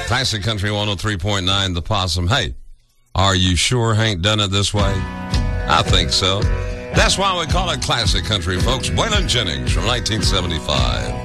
Classic Country 103.9, The Possum. Hey, are you sure Hank done it this way? I think so. That's why we call it Classic Country, folks. Waylon Jennings from 1975.